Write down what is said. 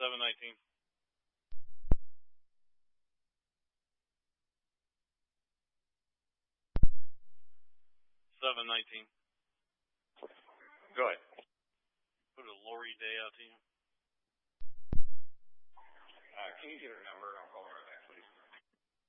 719. 719. Go ahead. Put a Lori Day out to you. Can you get her number? I'll call her back, please.